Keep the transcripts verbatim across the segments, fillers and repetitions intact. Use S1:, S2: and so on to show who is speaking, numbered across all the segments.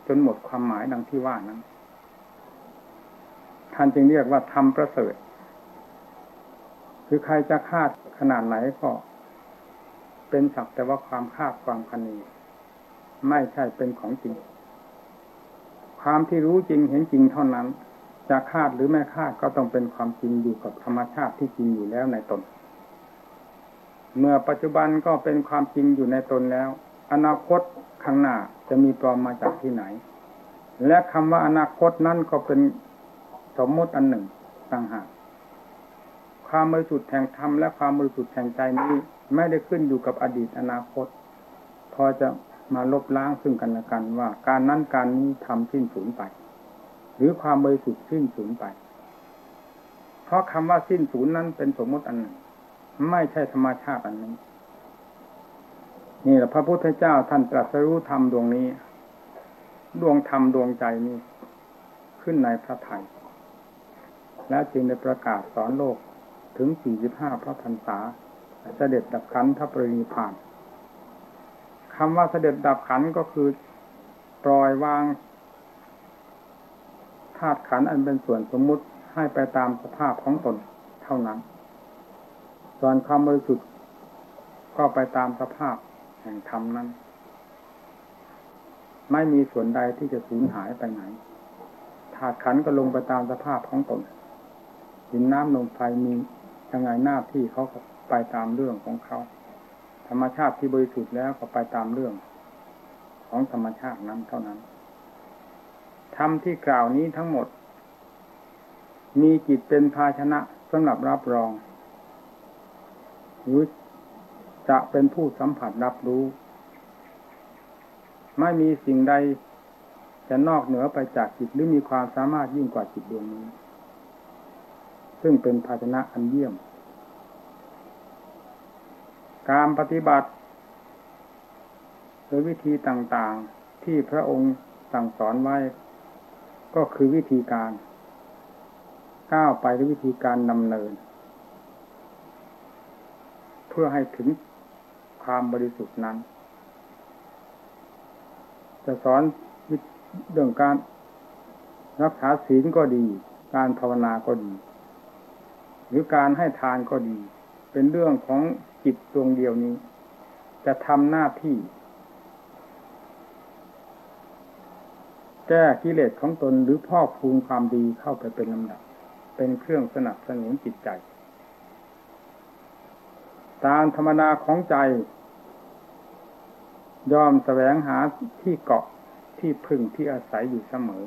S1: จนหมดความหมายดังที่ว่านั้นท่านจึงเรียกว่าธรรมประเสริฐคือใครจะคาดขนาดไหนก็เป็นสักแต่ว่าความคาดความคะเนไม่ใช่เป็นของจริงความที่รู้จริงเห็นจริงเท่านั้นจะคาดหรือไม่คาดก็ต้องเป็นความจริงอยู่กับธรรมชาติที่จริงอยู่แล้วในตนเมื่อปัจจุบันก็เป็นความจริงอยู่ในตนแล้วอนาคตข้างหน้าจะมีปลอมมาจากที่ไหนและคำว่าอนาคตนั่นก็เป็นสมมติอันหนึ่งต่างหากความบริสุทธิ์แห่งธรรมและความบริสุทธิ์แห่งใจนี้ไม่ได้ขึ้นอยู่กับอดีตอนาคตพอจะมาลบล้างซึ่งกันและกันว่าการนั้นการนี้ทำสิ้นสูญไปหรือความบริสุทธิ์สิ้นสูญไปเพราะคำว่าสิ้นสูญนั้นเป็นสมมติอันหนึ่งไม่ใช่ธรรมชาติอันนี้นี่แหละพระพุทธเจ้าท่านตรัสรู้ธรรมดวงนี้ดวงธรรมดวงใจนี้ขึ้นในพระทัยและจึงได้ประกาศสอนโลกถึงสี่สิบห้าพระพรรษาเสด็จดับขันธปรินิพพานคำว่าเสด็จดับขันธ์ก็คือปล่อยวางธาตุขันธ์อันเป็นส่วนสมมุติให้ไปตามสภาพของตนเท่านั้นส่วนความบริสุทธิ์ก็ไปตามสภาพแห่งธรรมนั้นไม่มีส่วนใดที่จะสูญหายไปไหนธาตุขันธ์ก็ลงไปตามสภาพของตนดินน้ำลมไฟมียังไงหน้าที่เขาก็ไปตามเรื่องของเขาธรรมชาติที่บริสุทธิ์แล้วก็ไปตามเรื่องของธรรมชาตินั้นเท่านั้นธรรมที่กล่าวนี้ทั้งหมดมีจิตเป็นภาชนะสำหรับรับรองหรือจะเป็นผู้สัมผัสรับรู้ไม่มีสิ่งใดจะนอกเหนือไปจากจิตหรือมีความสามารถยิ่งกว่าจิตดวงนี้ซึ่งเป็นภาชนะอันเยี่ยมการปฏิบัติโดยวิธีต่างๆที่พระองค์สั่งสอนไว้ก็คือวิธีการก้าวไปด้วยวิธีการดำเนินเพื่อให้ถึงความบริสุทธิ์นั้นจะสอนเรื่องการรักษาศีลก็ดีการภาวนาก็ดีหรือการให้ทานก็ดีเป็นเรื่องของจิตดวงเดียวนี้จะทำหน้าที่แก้กิเลสของตนหรือพอกพูนความดีเข้าไปเป็นลำดับเป็นเครื่องสนับสนุนจิตใจตามธรรมดาของใจยอมแสวงหาที่เกาะที่พึ่งที่อาศัยอยู่เสมอ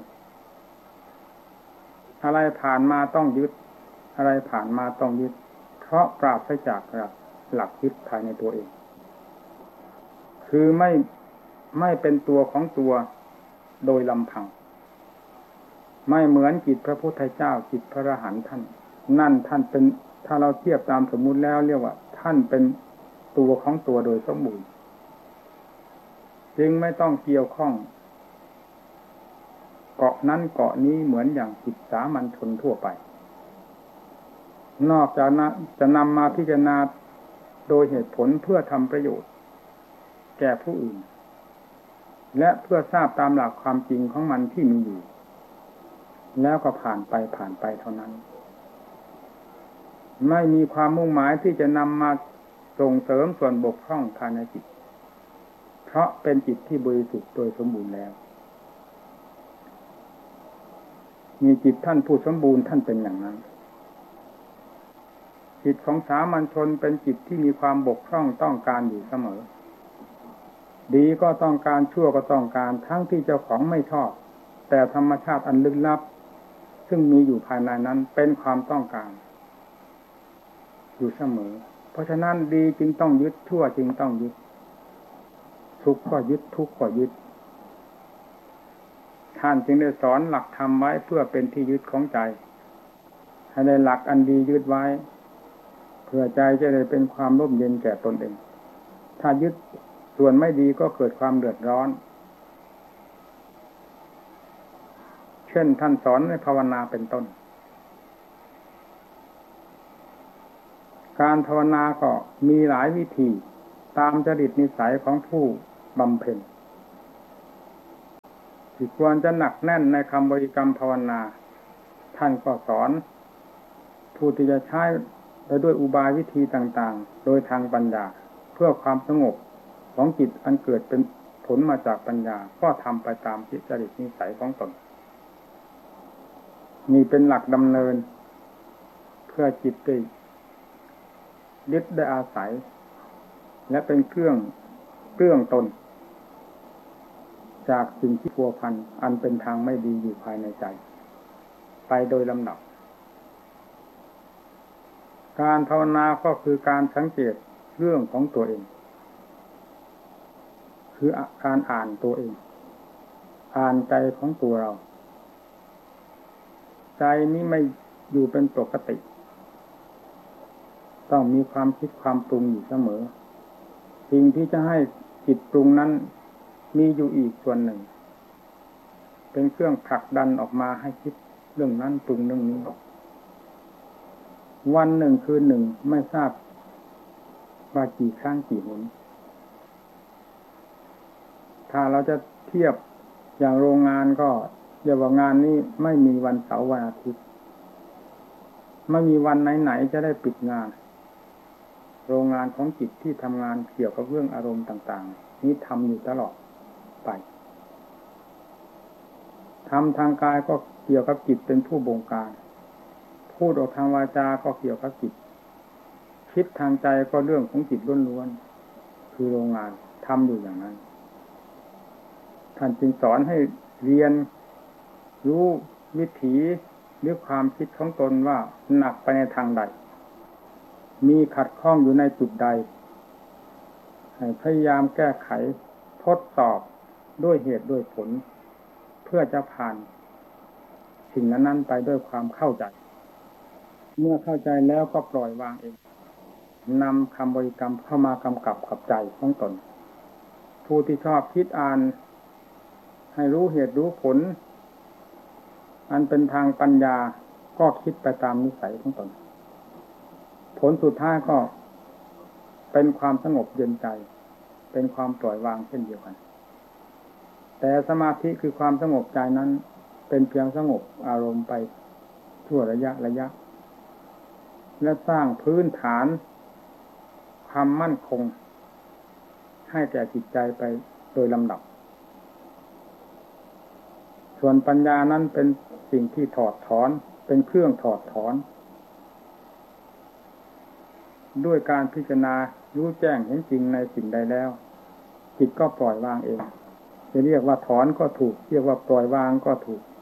S1: อะไรผ่านมาต้องยึดอะไรผ่านมาต้องยึดเพราะปราศจากหลักหลักยึดภายในตัวเองคือไม่ไม่เป็นตัวของตัวโดยลำพังไม่เหมือนจิตพระพุทธเจ้าจิตพระอรหันต์ท่านนั่นท่านเป็นถ้าเราเทียบตามสมมุติแล้วเรียกว่าท่านเป็นตัวของตัวโดยสมบูรณ์จึงไม่ต้องเกี่ยวข้องเกาะนั้นเกาะนี้เหมือนอย่างจิตสามัญชนทั่วไปนอกจากนั้นจะนำมาพิจารณาโดยเหตุผลเพื่อทำประโยชน์แก่ผู้อื่นและเพื่อทราบตามหลักความจริงของมันที่มีอยู่แล้วก็ผ่านไปผ่านไปเท่านั้นไม่มีความมุ่งหมายที่จะนำมาส่งเสริมส่วนบกพร่องภายในจิตเพราะเป็นจิตที่บริสุทธิ์โดยสมบูรณ์แล้วมีจิตท่านผู้สมบูรณ์ท่านเป็นอย่างนั้นจิตของสามัญชนเป็นจิตที่มีความบกพร่องต้องการอยู่เสมอดีก็ต้องการชั่วก็ต้องการทั้งที่เจ้าของไม่ชอบแต่ธรรมชาติอันลึกลับซึ่งมีอยู่ภายในนั้นเป็นความต้องการอยู่เสมอเพราะฉะนั้นดีจึงต้องยึดชั่วจึงต้องยึดสุขก็ยึดทุกข์ก็ยึดท่านจึงได้สอนหลักธรรมไว้เพื่อเป็นที่ยึดของใจให้ได้หลักอันดียึดไว้เพื่อใจจะได้เป็นความร่มเย็นแก่ตนเองถ้ายึดส่วนไม่ดีก็เกิดความเดือดร้อนเช่นท่านสอนในภาวนาเป็นต้นการภาวนาก็มีหลายวิธีตามจริตนิสัยของผู้บำเพ็ญที่ควรจะหนักแน่นในคำบริกรรมภาวนาท่านก็สอนผู้ที่จะใช้ไปด้วยอุบายวิธีต่างๆโดยทางปัญญาเพื่อความสงบของจิตอันเกิดเป็นผลมาจากปัญญาก็ทำไปตามจริตนิสัยของตนนี่เป็นหลักดำเนินเพื่อจิตได้ยึดได้อาศัยและเป็นเครื่องเครื่องตนจากสิ่งที่พัวพันอันเป็นทางไม่ดีอยู่ภายในใจไปโดยลำดับการภาวนาก็คือการสังเกตเรื่องของตัวเองคือการอ่านตัวเองอ่านใจของตัวเราใจนี้ไม่อยู่เป็นปกติต้องมีความคิดความปรุงอยู่เสมอสิ่งที่จะให้จิตปรุงนั้นมีอยู่อีกส่วนหนึ่งเป็นเครื่องผลักดันออกมาให้คิดเรื่องนั้นปรุงเรื่องนี้วันหนึ่งคืนหนึ่งไม่ทราบว่ากี่ครั้งกี่หนถ้าเราจะเทียบอย่างโรงงานก็อย่าว่างานนี้ไม่มีวันเสาร์วันอาทิตย์ไม่มีวันไหนๆจะได้ปิดงานโรงงานของจิตที่ทำงานเกี่ยวกับเรื่องอารมณ์ต่างๆนี้ทำอยู่ตลอดไปทำทางกายก็เกี่ยวกับจิตเป็นผู้บงการพูดออกทางวาจาก็เกี่ยวกับจิตคิดทางใจก็เรื่องของจิตล้วนๆคือโรงงานทำอยู่อย่างนั้นท่านจึงสอนให้เรียนรู้วิถีหรือความคิดของตนว่าหนักไปในทางใดมีขัดข้องอยู่ในจุดใดให้พยายามแก้ไขทดสอบด้วยเหตุด้วยผลเพื่อจะผ่านสิ่งนั้นๆไปด้วยความเข้าใจเมื่อเข้าใจแล้วก็ปล่อยวางเองนำคำบริกรรมเข้ามากำกับกับใจของตนผู้ที่ชอบคิดอ่านให้รู้เหตุรู้ผลอันเป็นทางปัญญาก็คิดไปตามนิสัยของตนผลสุดท้ายก็เป็นความสงบเย็นใจเป็นความปล่อยวางเช่นเดียวกันแต่สมาธิคือความสงบใจนั้นเป็นเพียงสงบอารมณ์ไปชั่วระยะระยะและสร้างพื้นฐานความมั่นคงให้แก่จิตใจไปโดยลำดับส่วนปัญญานั้นเป็นสิ่งที่ถอดถอนเป็นเครื่องถอดถอนด้วยการพิจารณารู้แจ้งเห็นจริงในสิ่งใดแล้วจิตก็ปล่อยวางเองจะเรียกว่าถอนก็ถูกเรียกว่าปล่อยวางก็ถูก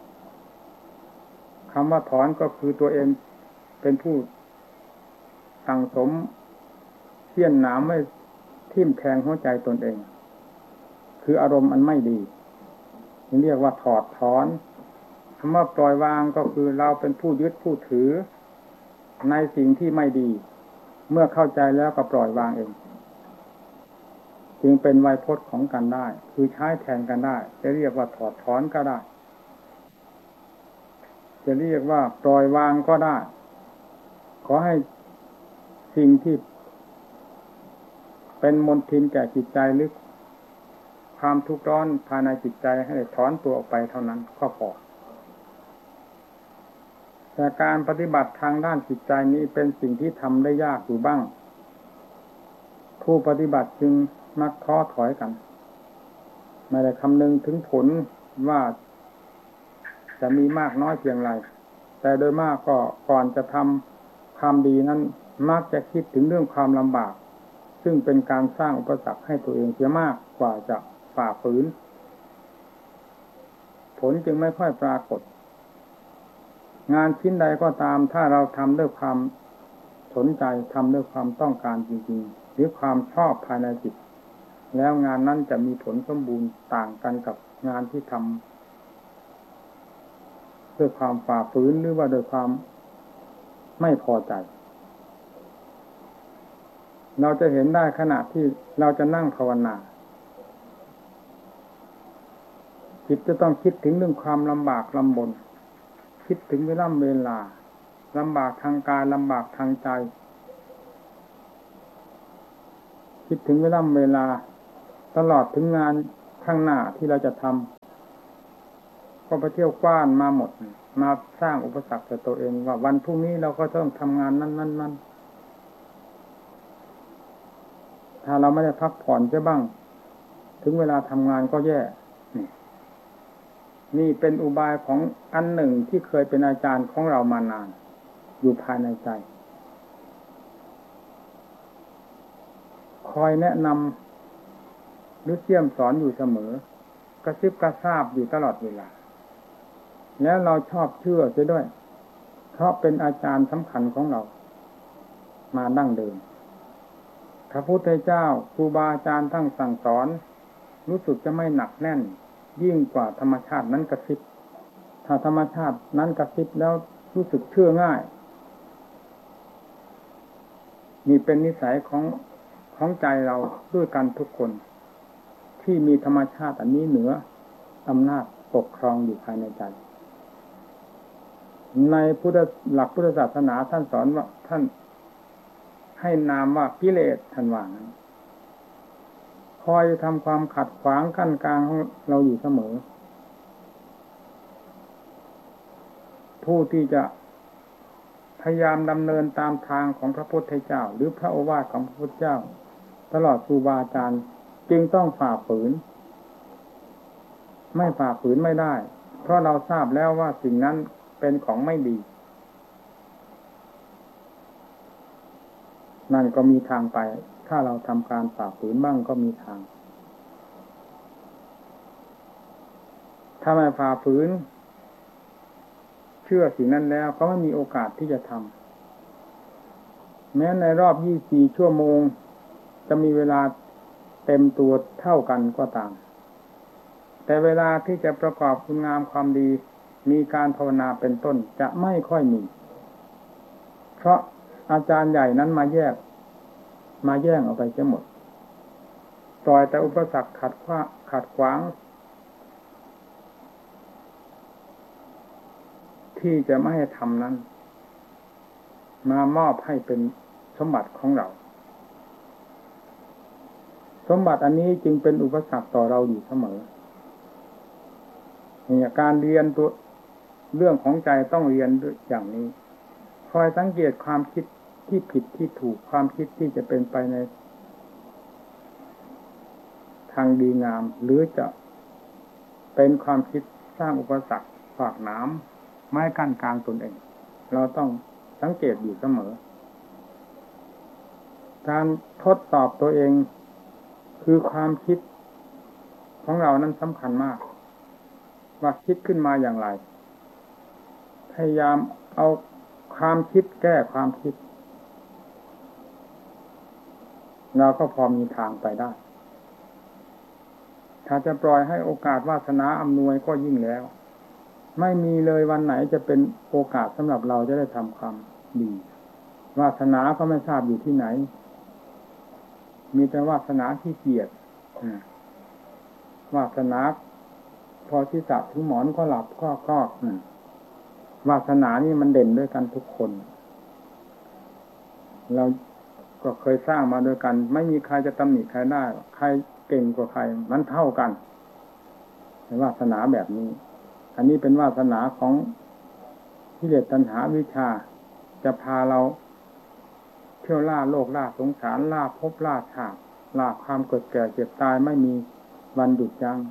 S1: คำว่าถอนก็คือตัวเองเป็นผู้สั่งสมเสี้ยนหนามไม่ทิ่มแทงหัวใจตนเองคืออารมณ์อันไม่ดีเรียกว่าถอดถอนคำว่าปล่อยวางก็คือเราเป็นผู้ยึดผู้ถือในสิ่งที่ไม่ดีเมื่อเข้าใจแล้วก็ปล่อยวางเองจึงเป็นไวยพจน์ของกันได้คือใช้แทนกันได้จะเรียกว่าถอดถอนก็ได้จะเรียกว่าปล่อยวางก็ได้ขอให้สิ่งที่เป็นมลทินแก่จิตใจหรือความทุกข์ร้อนภายในจิตใจให้ถอนตัวออกไปเท่านั้นก็พอแต่การปฏิบัติทางด้านจิตใจนี้เป็นสิ่งที่ทำได้ยากอยู่บ้างผู้ปฏิบัติจึงมักท้อถอยกันไม่ได้คำนึงถึงผลว่าจะมีมากน้อยเพียงไรแต่โดยมากก็ก่อนจะทำความดีนั้นมักจะคิดถึงเรื่องความลำบากซึ่งเป็นการสร้างอุปสรรคให้ตัวเองเสียมากกว่าจะฝ่าฝืนผลจึงไม่ค่อยปรากฏงานชิ้นใดก็ตามถ้าเราทำด้วยความสนใจทำด้วยความต้องการจริงๆหรือความชอบภายในจิตแล้วงานนั้นจะมีผลสมบูรณ์ต่างกันกับงานที่ทำด้วยความฝ่าฝืนหรือว่าโดยความไม่พอใจเราจะเห็นได้ขณะที่เราจะนั่งภาวนาจิตจะต้องคิดถึงเรื่องความลำบากลำบนคิดถึงเวลาเวลาลำบากทางกายลำบากทางใจคิดถึงเวลาเวลาตลอดถึงงานข้างหน้าที่เราจะทก็ไปเที่ยวกว้านมาหมดมาสร้างอุปสรรคแต่ตัวเองว่าวันพรุ่งนี้เราก็ต้องทำงานนั่นนั่นนั่นถ้าเราไม่ได้พักผ่อนจะบ้างถึงเวลาทำงานก็แย่นี่นี่เป็นอุบายของอันหนึ่งที่เคยเป็นอาจารย์ของเรามานานอยู่ภายในใจคอยแนะนำหรือเชี่ยมสอนอยู่เสมอกระซิบกระซาบอยู่ตลอดเวลาแล้วเราชอบเชื่อเสียด้วยเพราะเป็นอาจารย์สำคัญของเรามาดั้งเดิมพระพุทธเจ้าครูบาอาจารย์ทั้งสั่งสอนรู้สึกจะไม่หนักแน่นยิ่งกว่าธรรมชาตินั้นกระซิบถ้าธรรมชาตินั้นกระซิบแล้วรู้สึกเชื่อง่ายนี่เป็นนิสัยของของใจเราด้วยกันทุกคนที่มีธรรมชาติอันนี้เหนืออำนาจปกครองอยู่ภายในใจในพุทธหลักพุทธศาสนาท่านสอนว่าท่านให้นามว่ากิเลสท่านว่างั้นคอยทำความขัดขวางกั้นกลางของเราอยู่เสมอผู้ที่จะพยายามดำเนินตามทางของพระพุทธเจ้าหรือพระโอวาทของพระพุทธเจ้าตลอดครูบาอาจารย์จึงต้องฝ่าฝืนไม่ฝ่าฝืนไม่ได้เพราะเราทราบแล้วว่าสิ่งนั้นเป็นของไม่ดีนั่นก็มีทางไปถ้าเราทำการฝ่าฝืนบ้างก็มีทางถ้าไม่ฝ่าฝืนเชื่อสิ่งนั้นแล้วก็ไม่มีโอกาสที่จะทำแม้ในรอบยี่สิบสี่ชั่วโมงจะมีเวลาเต็มตัวเท่ากันก็ตามแต่เวลาที่จะประกอบคุณงามความดีมีการภาวนาเป็นต้นจะไม่ค่อยมีเพราะอาจารย์ใหญ่นั้นมาแยกมาแย่งเอาไปเสียหมดปล่อยแต่อุปสรรคขัดขวางขัดขวางที่จะไม่ให้ทำนั้นมามอบให้เป็นสมบัติของเราสมบัติอันนี้จึงเป็นอุปสรรคต่อเราอยู่เสมอเนี่ยการเรียนตัวเรื่องของใจต้องเรียนอย่างนี้คอยสังเกตความคิดที่ผิดที่ถูกความคิดที่จะเป็นไปในทางดีงามหรือจะเป็นความคิดสร้างอุปสรรคขวากหนามไม้กั้นกลางตนเองเราต้องสังเกตอยู่เสมอการทดสอบตัวเองคือความคิดของเรานั้นสำคัญมากว่าคิดขึ้นมาอย่างไรพยายามเอาความคิดแก้ความคิดเราก็พอมีทางไปได้ถ้าจะปล่อยให้โอกาสวาสนาอำนวยก็ยิ่งแล้วไม่มีเลยวันไหนจะเป็นโอกาสสำหรับเราจะได้ทำความดีวาสนาก็ไม่ทราบอยู่ที่ไหนมีแต่วาสนาที่เกียรติวาสนาพอที่จะถึงหมอนก็หลับก็ก็วาสนานี่มันเด่นด้วยกันทุกคนเราก็เคยสร้างมาด้วยกันไม่มีใครจะตำหนิใครได้ใครเก่งกว่าใครมันเท่ากันในวาสนาแบบนี้อันนี้เป็นวาสนาของกิเลสตัณหาวิชชาจะพาเราเที่ยวล่าโลกล่าสงสารล่าภพล่าชาติล่าความเกิดแก่เจ็บตายไม่มีวันหยุดยั้ง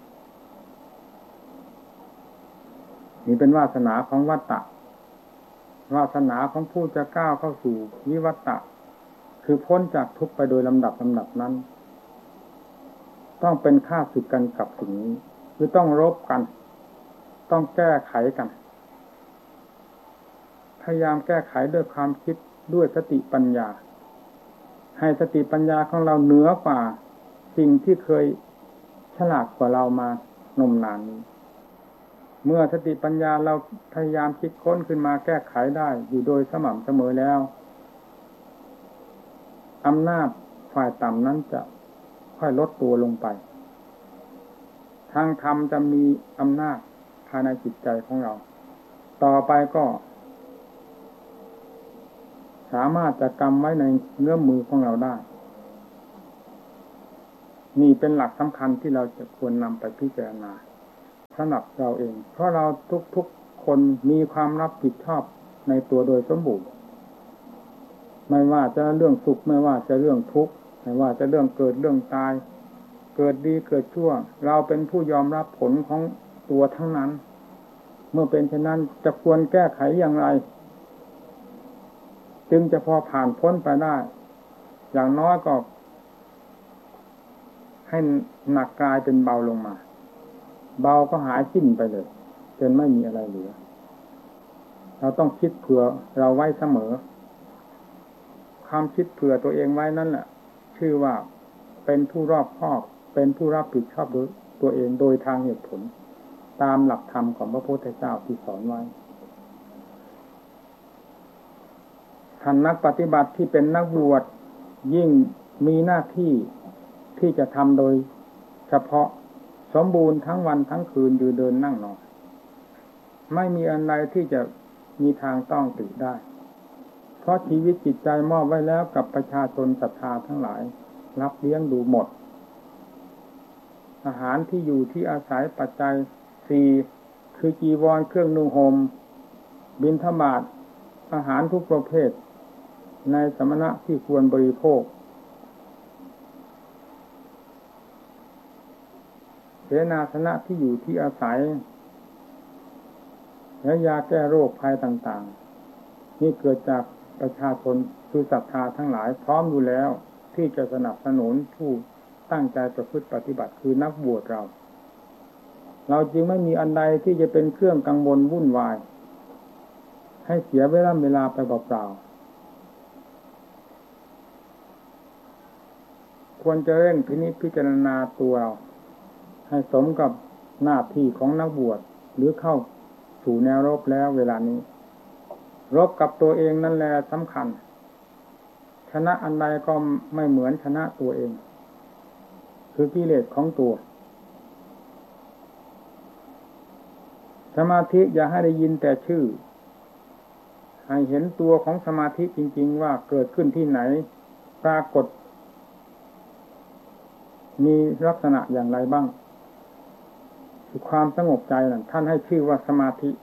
S1: นี่เป็นวาสนาของวัฏฏะวาสนาของผู้จะก้าวเข้าสู่วิวัฏฏะคือพ้นจากทุกข์ไปโดยลำดับลำดับนั้นต้องเป็นข้าศึกกันกับสิ่งนี้คือต้องรบกันต้องแก้ไขกันพยายามแก้ไขด้วยความคิดด้วยสติปัญญาให้สติปัญญาของเราเหนือกว่าสิ่งที่เคยฉลาดกว่าเรามานมนานนี้เมื่อสติปัญญาเราพยายามคิดค้นขึ้นมาแก้ไขได้อยู่โดยสม่ำเสมอแล้วอำนาจฝ่ายต่ำนั้นจะค่อยลดตัวลงไปทางธรรมจะมีอำนาจภายในจิตใจของเราต่อไปก็สามารถจะกำไว้ในเนื้อมือของเราได้นี่เป็นหลักสำคัญที่เราจะควรนำไปพิจารณาสำหรับเราเองเพราะเราทุกๆคนมีความรับผิดชอบในตัวโดยสมบูรณ์ไม่ว่าจะเรื่องสุขไม่ว่าจะเรื่องทุกข์ไม่ว่าจะเรื่องเกิดเรื่องตายเกิดดีเกิดชั่วเราเป็นผู้ยอมรับผลของตัวทั้งนั้นเมื่อเป็นเช่นนั้นจะควรแก้ไขอย่างไรจึงจะพอผ่านพ้นไปได้อย่างน้อยก็ให้หนักกลายเป็นเบาลงมาเบาก็หายสิ้นไปเลยจนไม่มีอะไรเหลือเราต้องคิดเผื่อเราไว้เสมอความคิดเผื่อตัวเองไว้นั่นแหละชื่อว่าเป็นผู้รอบคอบเป็นผู้รับผิดชอบตัวเองโดยทางเหตุผลตามหลักธรรมของพระพุทธเจ้าที่สอนไว้ท่านนักปฏิบัติที่เป็นนักบวชยิ่งมีหน้าที่ที่จะทำโดยเฉพาะสมบูรณ์ทั้งวันทั้งคืนยืนเดินนั่งนอนไม่มีอะไรที่จะมีทางต้องติได้เพราะชีวิตจิตใจมอบไว้แล้วกับประชาชนศรัทธาทั้งหลายรับเลี้ยงดูหมดอาหารที่อยู่ที่อาศัยปัจจัยสี่คือจีวรเครื่องนุ่งห่มบิณฑบาตอาหารทุกประเภทในสมณะที่ควรบริโภคเสนาสนะที่อยู่ที่อาศัยและยาแก้โรคภัยต่างๆนี่เกิดจากประชาชนคือศรัทธาทั้งหลายพร้อมอยู่แล้วที่จะสนับสนุนผู้ตั้งใจประพฤติปฏิบัติคือนักบวชเราเราจึงไม่มีอันใดที่จะเป็นเครื่องกังวลวุ่นวายให้เสียเวลาเวลาไปเปล่าๆควรจะเร่งพินิจพิจารณาตัวเราให้สมกับหน้าที่ของนักบวชหรือเข้าสู่แนวรบแล้วเวลานี้รบกับตัวเองนั่นแหละสำคัญชนะอันใดก็ไม่เหมือนชนะตัวเองคือกิเลสของตัวสมาธิอย่าให้ได้ยินแต่ชื่อให้เห็นตัวของสมาธิจริงๆว่าเกิดขึ้นที่ไหนปรากฏมีลักษณะอย่างไรบ้างคือความสงบใจนั่นท่านให้ชื่อว่าสมาธิ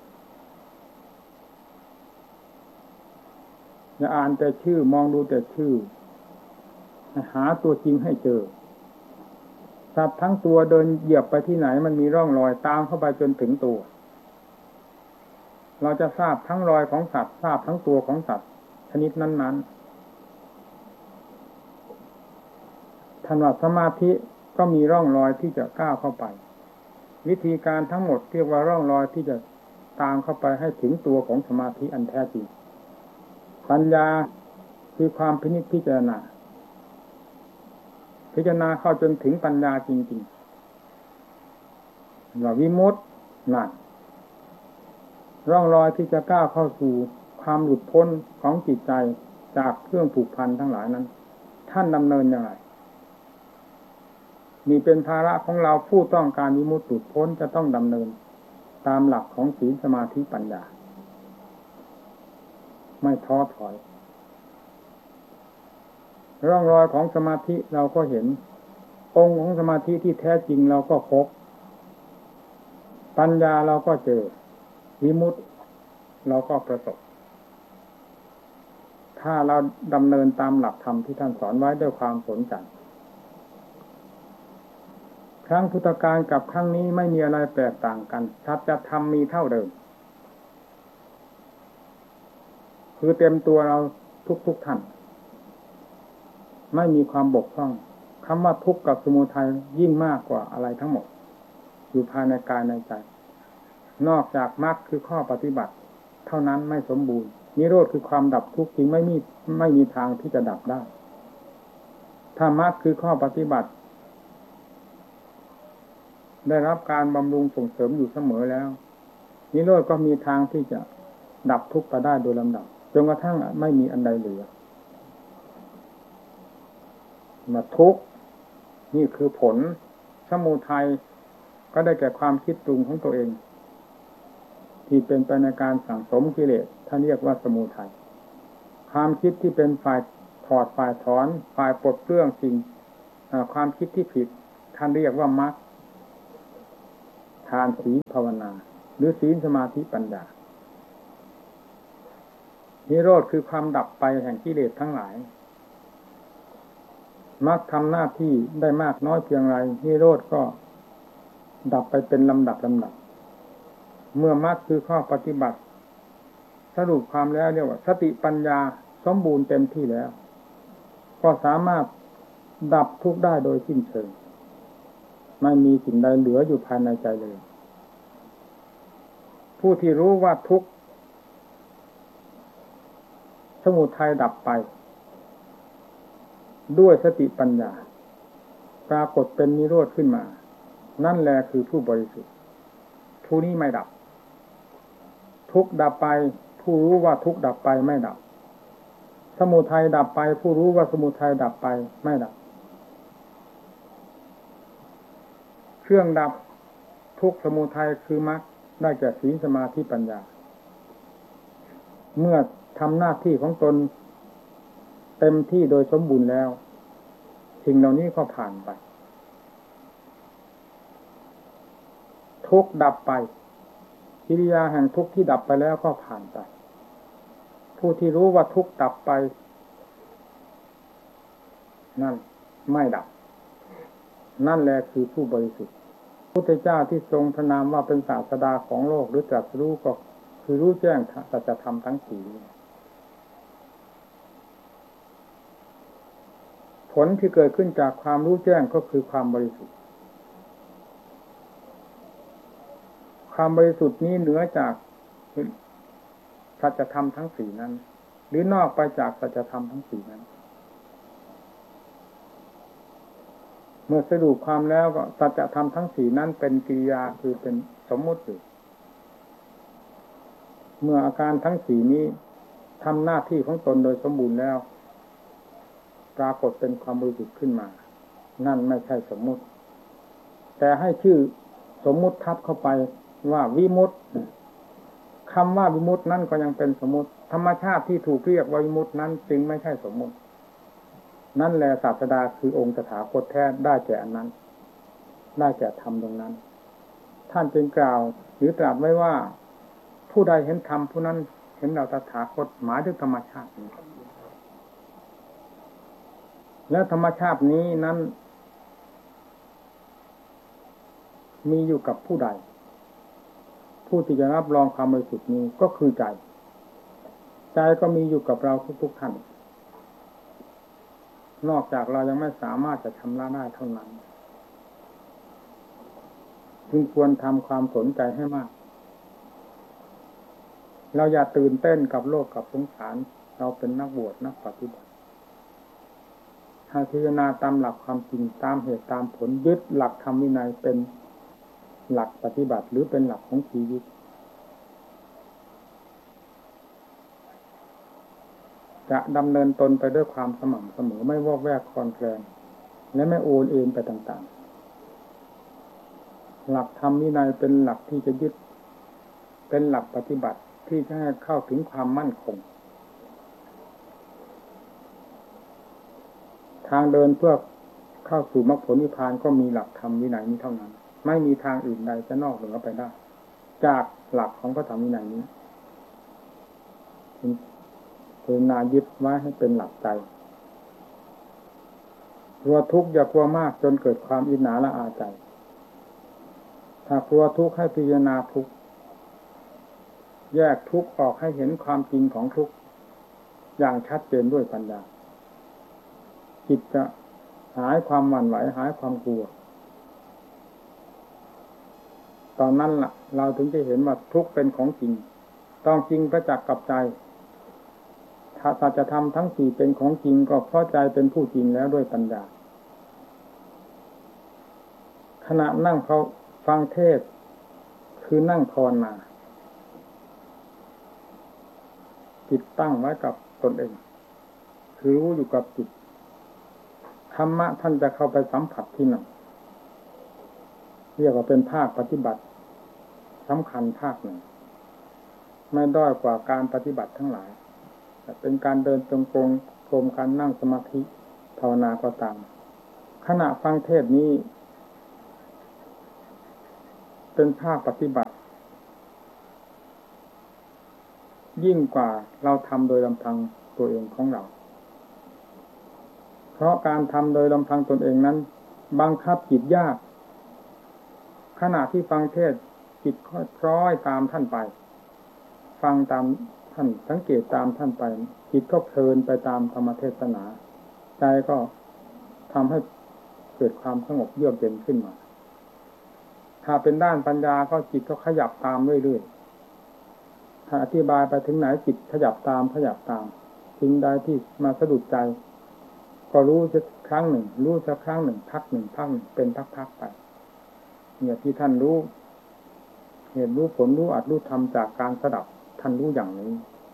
S1: อย่าอ่านแต่ชื่อมองดูแต่ชื่อหาตัวจริงให้เจอสัตว์ทั้งตัวเดินเหยียบไปที่ไหนมันมีร่องรอยตามเข้าไปจนถึงตัวเราจะทราบทั้งรอยของสัตว์ทราบทั้งตัวของสัตว์ชนิดนั้นๆท่านว่าสมาธิก็มีร่องรอยที่จะก้าวเข้าไปวิธีการทั้งหมดเรียกว่าร่องรอยที่จะตามเข้าไปให้ถึงตัวของสมาธิอันแท้จริงปัญญาคือความพินิจพิจารณาพิจารณาเข้าจนถึงปัญญาจริงๆว่าวิมุตตินั่นร่องรอยที่จะก้าวเข้าสู่ความหลุดพ้นของจิตใจจากเครื่องผูกพันทั้งหลายนั้นท่านดำเนินอย่างไรนี่เป็นภาระของเราผู้ต้องการวิมุตติหลุดพ้นจะต้องดำเนินตามหลักของศีลสมาธิปัญญาไม่ท้อถอยร่องรอยของสมาธิเราก็เห็นองค์ของสมาธิที่แท้จริงเราก็พบปัญญาเราก็เจอวิมุตติเราก็ประสบถ้าเราดำเนินตามหลักธรรมที่ท่านสอนไว้ด้วยความสนใจครั้งพุทธกาลกับครั้งนี้ไม่มีอะไรแตกต่างกันสัจธรรมมีเท่าเดิมคือเต็มตัวเราทุกๆท่านไม่มีความบกพร่องคำว่าทุกข์กับสมุทัยยิ่งมากกว่าอะไรทั้งหมดอยู่ภายในกายในใจนอกจากมรรคคือข้อปฏิบัติเท่านั้นไม่สมบูรณ์นิโรธคือความดับทุกข์จริงไม่มีไม่มีทางที่จะดับได้ถ้ามรรคคือข้อปฏิบัติได้รับการบำรุงส่งเสริมอยู่เสมอแล้วนิโรธก็มีทางที่จะดับทุกข์ไปได้โดยลำดับจนกระทั่งไม่มีอันใดเหลือมาทุกข์นี่คือผลสมุทัยก็ได้แก่ความคิดปรุงของตัวเองที่เป็นไปในการสั่งสมกิเลสท่านเรียกว่าสมุทัยความคิดที่เป็นฝ่ายถอดฝ่ายถอนฝ่ายปลดเปลื้องสิ่งความคิดที่ผิดท่านเรียกว่ามรรคทานศีลภาวนาหรือศีลสมาธิปัญญานิโรธคือความดับไปแห่งกิเลสทั้งหลายมรรคทำหน้าที่ได้มากน้อยเพียงไรนิโรธก็ดับไปเป็นลำดับลำดับเมื่อมรรคคือข้อปฏิบัติสรุปความแล้วเรียกว่าสติปัญญาสมบูรณ์เต็มที่แล้วก็สามารถดับทุกข์ได้โดยสิ้นเชิงไม่มีสิ่งใดเหลืออยู่ภายในใจเลยผู้ที่รู้ว่าทุกข์สมุทัยดับไปด้วยสติปัญญาปรากฏเป็นนิโรธขึ้นมานั่นแหละคือผู้บริสุทธิ์ผู้นี้ไม่ดับทุกข์ดับไปผู้รู้ว่าทุกข์ดับไปไม่ดับสมุทัยดับไปผู้รู้ว่าสมุทัยดับไปไม่ดับเครื่องดับทุกข์สมุทัยคือมรรคได้แก่ศีลสมาธิปัญญาเมื่อทำหน้าที่ของตนเต็มที่โดยสมบูรณ์แล้วสิ่งเหล่านี้ก็ผ่านไปทุกข์ดับไปกิริยาแห่งทุกข์ที่ดับไปแล้วก็ผ่านไปผู้ที่รู้ว่าทุกข์ดับไปนั่นไม่ดับนั่นแหละคือผู้บริสุทธิ์พระพุทธเจ้าที่ทรงพระนามว่าเป็นศาสดาของโลกหรือตรัสรู้ก็คือรู้แจ้งสัจธรรมทั้งสี่ผลที่เกิดขึ้นจากความรู้แจ้งก็คือความบริสุทธิ์ความบริสุทธิ์นี้เหนือจากสัจธรรมทั้งสี่นั้นหรือนอกไปจากสัจธรรมทั้งสี่นั้นเมื่อสรุปความแล้วก็สัจธรรมทั้งสี่นั้นเป็นกิริยาคือเป็นสมมุติอยู่เมื่ออาการทั้งสี่นี้ทำหน้าที่ของตนโดยสมบูรณ์แล้วปรากฏเป็นความบริสุทธิ์ขึ้นมานั่นไม่ใช่สมมุติแต่ให้ชื่อสมมุติทับเข้าไปว่าวิมุตติคำว่าวิมุตตินั่นก็ยังเป็นสมมุติธรรมชาติที่ถูกเรียกว่าวิมุตตินั้นจึงไม่ใช่สมมุตินั่นแหละศาสดาคือองค์ตถาคตแท้ได้แก่อันนั้นได้แก่ธรรมตรงนั้นท่านจึงกล่าวหรือตรัสไว้ว่าผู้ใดเห็นธรรมผู้นั้นเห็นเราตถาคตหมายถึงธรรมชาตินี้และธรรมชาตินี้นั้นมีอยู่กับผู้ใดผู้ที่จะรับรองความบริสุทธิ์นี้ก็คือใจใจก็มีอยู่กับเราทุกๆท่านนอกจากเรายังไม่สามารถจะชำระได้เท่านั้นจึงควรทำความสนใจให้มากเราอย่าตื่นเต้นกับโลกกับสงสารเราเป็นนักบวชนักปฏิบัติให้พิจารณาตามหลักความจริงตามเหตุตามผลยึดหลักธรรมวินัยเป็นหลักปฏิบัติหรือเป็นหลักของชีวิตจะดำเนินตนไปด้วยความสม่ำเสมอไม่วอกแวกคลอนแคลนและไม่โอนเอ็นไปต่างๆหลักธรรมวินัยเป็นหลักที่จะยึดเป็นหลักปฏิบัติที่จะให้เข้าถึงความมั่นคงทางเดินเพื่อเข้าสู่มรรคผลนิพพานก็มีหลักธรรมวินัยนี้เท่านั้นไม่มีทางอื่นใดจะนอกเหนือไปได้จากหลักของพระธรรมวินัยนี้ภาวนายึดไว้ให้เป็นหลักใจกลัวทุกข์อย่ากลัวมากจนเกิดความอิจฉาละอาใจถ้ากลัวทุกข์ให้พิจารณาทุกข์แยกทุกข์ออกให้เห็นความจริงของทุกข์อย่างชัดเจนด้วยปัญญาจิตจะหายความหวั่นไหวหายความกลัวตอนนั้นล่ะเราถึงจะเห็นว่าทุกข์เป็นของจริงต้องจริงประจักษ์กับใจถ้าสัจธรรมทั้งสี่เป็นของจริงก็เพราะใจเป็นผู้จริงแล้วด้วยปัญญาขณะนั่งเขาฟังเทศน์คือนั่งภาวนาจิตตั้งไว้กับตนเองคือรู้อยู่กับจิตธรรมะท่านจะเข้าไปสัมผัสที่นั่นเรียกว่าเป็นภาคปฏิบัติสำคัญภาคหนึ่งไม่ด้อยกว่าการปฏิบัติทั้งหลายแต่เป็นการเดินจงกรมกรมการนั่งสมาธิภาวนาก็ตามขณะฟังเทศนี้เป็นภาคปฏิบัติยิ่งกว่าเราทำโดยลำพังตัวเองของเราเพราะการทำโดยลำพังตนเองนั้นบังคับจิตยากขณะที่ฟังเทศน์จิตค่อยคล้อยตามท่านไปฟังตามท่านสังเกตตามท่านไปจิตก็เพลินไปตามธรรมเทศนาใจก็ทำให้เกิดความสงบเยือกเย็นขึ้นมาถ้าเป็นด้านปัญญาก็จิตก็ขยับตามเรื่อยๆถ้าอธิบายไปถึงไหนจิตขยับตามขยับตามสิ่งใดที่มาสะดุดใจก็รู้สักครั้งหนึ่งรู้สักครั้งหนึ่งพักหนึ่งพักหนึ่งเป็นพักๆไปเนี่ยที่ท่านรู้เหตุรู้ผลรู้อัดรู้ทำจากการสดับท่านรู้อย่างนี้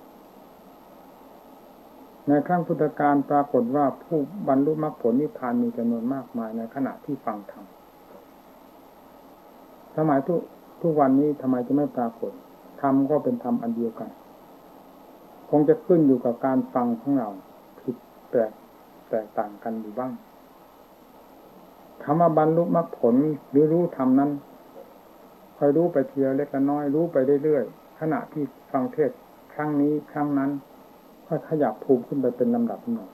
S1: ในครั้งพุทธกาลปรากฏว่าผู้บรรลุมรรคผลนิพพานมีจำนวนมากมายในขณะที่ฟังธรรมสมัยทุกทุกวันนี้ทำไมจะไม่ปรากฏธรรมก็เป็นธรรมอันเดียวกันคงจะขึ้นอยู่กับการฟังของเราผิดแปลกแตกต่างกันอยู่บ้างคำว่าบรรลุมรรคผลหรือรู้ธรรมนั้นคอยรู้ไปทีละเล็กละน้อยรู้ไปเรื่อยๆขณะที่ฟังเทศครั้งนี้ครั้งนั้นค่อยขยับภูมิขึ้นไปเป็นลำดับหนึ่ง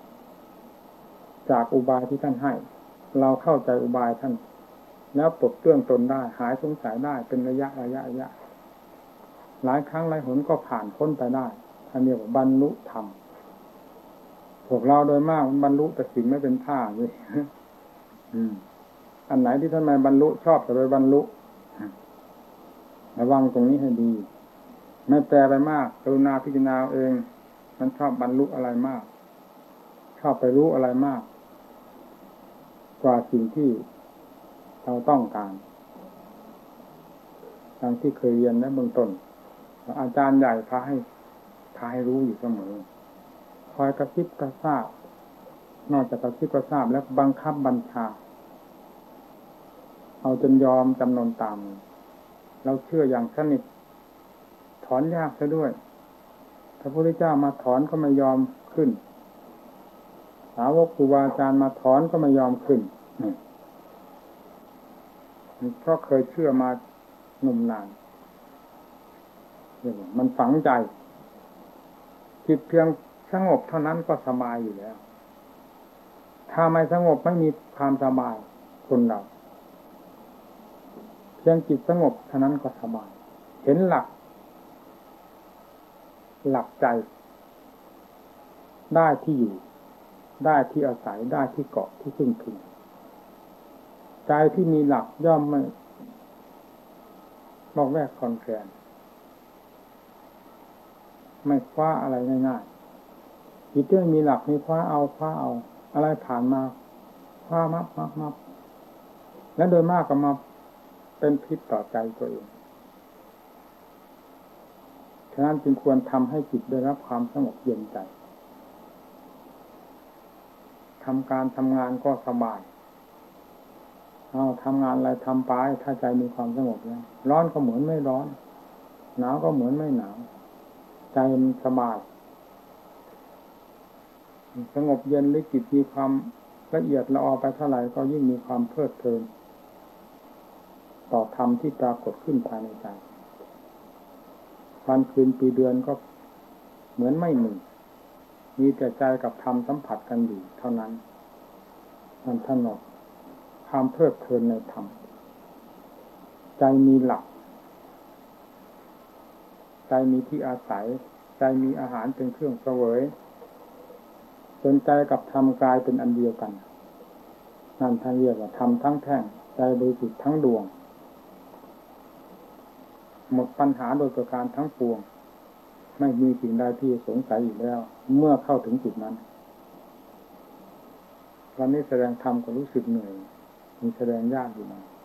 S1: จากอุบายที่ท่านให้เราเข้าใจอุบายท่านแล้วปลดเปลื้องตนได้หายสงสัยได้เป็นระยะระยะระยะหลายครั้งหลายหนก็ผ่านพ้นไปได้อันเรียกว่าบรรลุธรรมพวกเราโดยมากบรรลุแต่สิ่งไม่เป็นท่าเลยอืมอันไหนที่ท่านไม่บรรลุชอบแต่โดยบรรลุระวังตรงนี้ให้ดีไม่แปลไปมากกรุณาพิจารณาเองมันชอบบรรลุอะไรมากชอบไปรู้อะไรมากกว่าสิ่งที่เราต้องการดังที่เคยเรียนในเบื้องต้นอาจารย์ใหญ่พาให้พาให้รู้อยู่เสมอคอยกระซิบกระซาบนอกจากกระซิบกระซาบแล้วบังคับบัญชาเอาจนยอมจำนนตามเราเชื่ออย่างสนิทถอนยากซะด้วยพระพุทธเจ้ามาถอนก็ไม่ยอมขึ้นสาวกครูบาอาจารย์มาถอนก็ไม่ยอมขึ้นเพราะเคยเชื่อมาหนุ่มนานมันฝังใจจิตเพียงสงบเท่านั้นก็สบายอยู่แล้วถ้าไม่สงบไม่มีความสบายคนเราเพียงจิตสงบเท่านั้นก็สบายเห็นหลักหลักใจได้ที่อยู่ได้ที่อาศัยได้ที่เกาะที่พึ่งพิงใจที่มีหลักย่อมไม่บอกแวกคลอนแคลนไม่คว้าอะไรง่ายๆจิตที่มีหลักมีคว้าเอาคว้าเอาอะไรผ่านมาคว้ามับมับมับและโดยมากก็มาเป็นพิษต่อใจตัวเองฉะนั้นจึงควรทำให้จิตได้รับความสงบเย็นใจทำการทำงานก็สบายเอาทำงานอะไรทำไปถ้าใจมีความสงบแล้วร้อนก็เหมือนไม่ร้อนหนาวก็เหมือนไม่หนาวใจมันสบายสงบเย็นหรือจิตมีความละเอียดละออไปเท่าไหร่ก็ยิ่งมีความเพลิดเพลินต่อธรรมที่ปรากฏขึ้นภายในใจวันคืนปีเดือนก็เหมือนไม่มีมีแต่ใจกับธรรมสัมผัสกันอยู่เท่านั้นมันถนอมความเพลิดเพลินในธรรมใจมีหลักใจมีที่อาศัยใจมีอาหารเป็นเครื่องเสวยจนใจกับธรรมกลายเป็นอันเดียวกันนั่นท่านเรียกว่าธรรมทั้งแท่งใจบริสุทธิ์ทั้งดวงหมดปัญหาโดยประการทั้งปวงไม่มีสิ่งใดที่สงสัยอีกแล้วเมื่อเข้าถึงจุดนั้นวันนี้แสดงธรรมก็รู้สึกเหนื่อยมีแสดงยากอยู่นะ